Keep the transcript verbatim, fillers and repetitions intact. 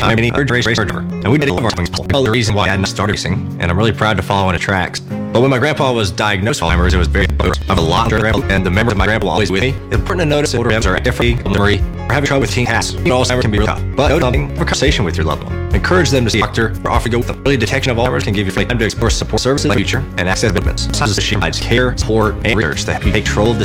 I'm any third race racer, and we did all of our things. Well, the reason why I hadn't started racing, and I'm really proud to follow in the tracks. But when my grandpa was diagnosed with Alzheimer's, it was very of a lot of grandpa, and the memory of my grandpa always with me. It's important to notice that older members are different memory or having trouble with teen tasks. You know, Alzheimer's can be really tough. But know something, have a conversation with your loved one. Encourage them to see a doctor or offer to go with them. Early detection of Alzheimer's can give you time to explore support services in the future and access benefits. Sometimes she provides care, support, and research that help you take control of the